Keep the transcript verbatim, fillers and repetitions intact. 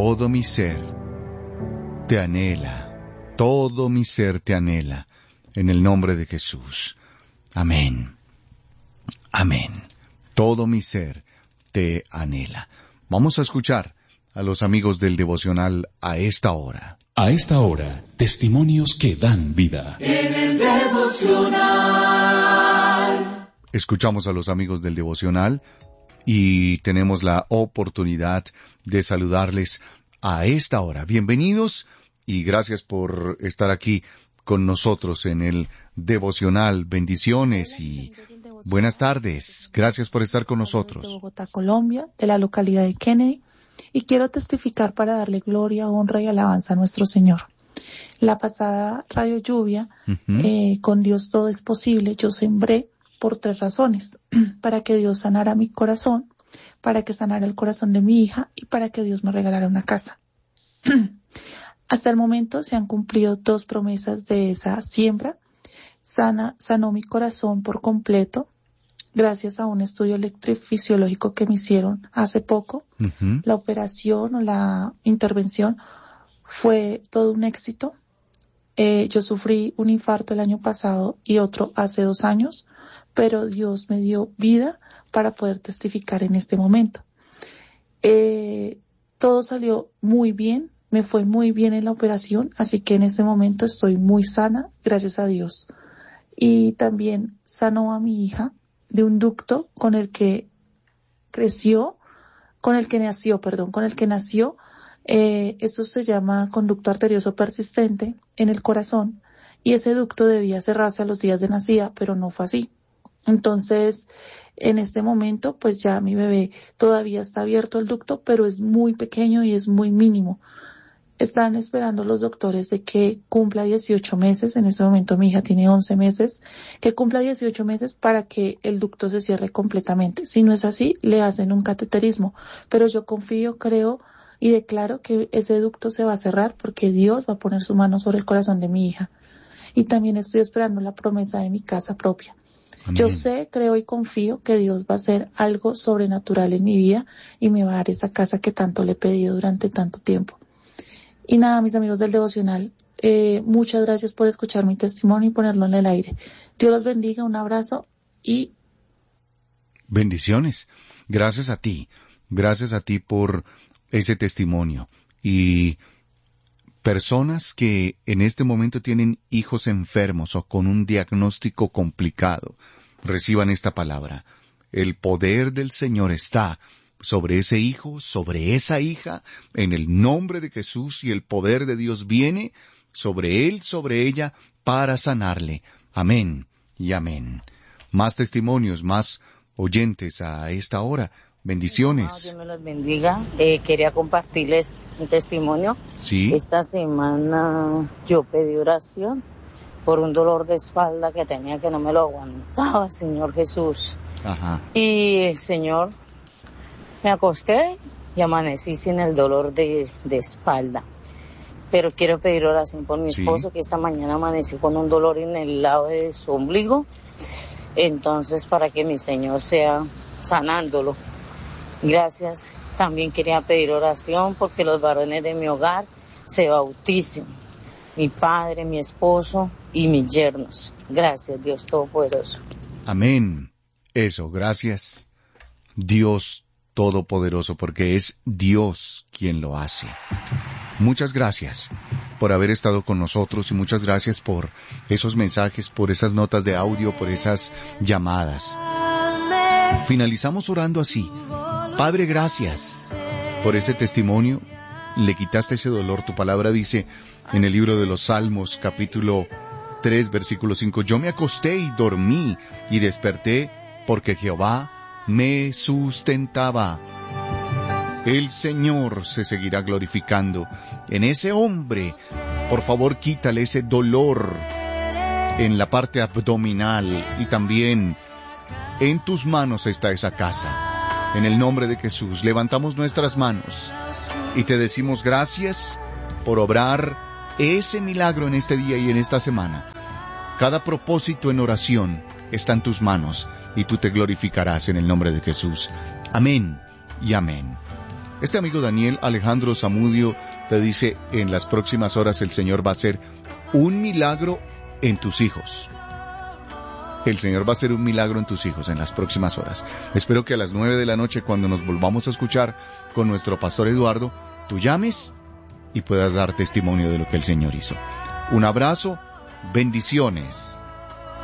todo mi ser te anhela, todo mi ser te anhela, en el nombre de Jesús. Amén. Amén. Todo mi ser te anhela. Vamos a escuchar a los amigos del devocional a esta hora. A esta hora, testimonios que dan vida. En el devocional. Escuchamos a los amigos del devocional y tenemos la oportunidad de saludarles a esta hora. Bienvenidos y gracias por estar aquí con nosotros en el devocional. Bendiciones y buenas tardes. Gracias por estar con nosotros. De Bogotá, Colombia, de la localidad de Kennedy, y quiero testificar para darle gloria, honra y alabanza a nuestro Señor. La pasada Radio Lluvia, uh-huh. eh, con Dios todo es posible, yo sembré por tres razones: para que Dios sanara mi corazón, para que sanara el corazón de mi hija y para que Dios me regalara una casa. Hasta el momento se han cumplido dos promesas de esa siembra. Sana, sanó mi corazón por completo, gracias a un estudio electrofisiológico que me hicieron hace poco. Uh-huh. La operación o la intervención fue todo un éxito. Eh, yo sufrí un infarto el año pasado y otro hace dos años, pero Dios me dio vida para poder testificar en este momento. Eh, todo salió muy bien, me fue muy bien en la operación, así que en este momento estoy muy sana, gracias a Dios. Y también sanó a mi hija de un ducto con el que creció, con el que nació, perdón, con el que nació. Eh, esto se llama conducto arterioso persistente en el corazón y ese ducto debía cerrarse a los días de nacida, pero no fue así. Entonces, en este momento, pues ya mi bebé todavía está abierto el ducto, pero es muy pequeño y es muy mínimo. Están esperando los doctores de que cumpla dieciocho meses, en este momento mi hija tiene once meses, que cumpla dieciocho meses para que el ducto se cierre completamente. Si no es así, le hacen un cateterismo, pero yo confío, creo y declaro que ese ducto se va a cerrar porque Dios va a poner su mano sobre el corazón de mi hija. Y también estoy esperando la promesa de mi casa propia. Amén. Yo sé, creo y confío que Dios va a hacer algo sobrenatural en mi vida y me va a dar esa casa que tanto le he pedido durante tanto tiempo. Y nada, mis amigos del devocional, eh, muchas gracias por escuchar mi testimonio y ponerlo en el aire. Dios los bendiga, un abrazo y... bendiciones. Gracias a ti, gracias a ti por ese testimonio. Y personas que en este momento tienen hijos enfermos o con un diagnóstico complicado, reciban esta palabra. El poder del Señor está sobre ese hijo, sobre esa hija, en el nombre de Jesús, y el poder de Dios viene sobre él, sobre ella, para sanarle. Amén y amén. Más testimonios, más oyentes a esta hora. Bendiciones. Dios me los bendiga. Eh, quería compartirles un testimonio. Sí. Esta semana yo pedí oración por un dolor de espalda que tenía, que no me lo aguantaba, Señor Jesús. Ajá. Y, Señor, me acosté y amanecí sin el dolor de, de espalda. Pero quiero pedir oración por mi esposo, sí, que esta mañana amaneció con un dolor en el lado de su ombligo. Entonces, para que mi Señor sea sanándolo. Gracias. También quería pedir oración porque los varones de mi hogar se bauticen. Mi padre, mi esposo y mis yernos. Gracias, Dios Todopoderoso. Amén. Eso, gracias, Dios Todopoderoso, porque es Dios quien lo hace. Muchas gracias por haber estado con nosotros y muchas gracias por esos mensajes, por esas notas de audio, por esas llamadas. Finalizamos orando así. Padre, gracias por ese testimonio. Le quitaste ese dolor. Tu palabra dice en el libro de los Salmos, capítulo tres, versículo cinco, yo me acosté y dormí y desperté porque Jehová me sustentaba. El Señor se seguirá glorificando en ese hombre. Por favor, quítale ese dolor en la parte abdominal y también en tus manos está esa casa. En el nombre de Jesús, levantamos nuestras manos y te decimos gracias por obrar ese milagro en este día y en esta semana. Cada propósito en oración está en tus manos y tú te glorificarás en el nombre de Jesús. Amén y amén. Este amigo Daniel Alejandro Zamudio te dice, en las próximas horas el Señor va a hacer un milagro en tus hijos. El Señor va a hacer un milagro en tus hijos en las próximas horas. Espero que a las nueve de la noche, cuando nos volvamos a escuchar con nuestro pastor Eduardo, tú llames y puedas dar testimonio de lo que el Señor hizo. Un abrazo, bendiciones.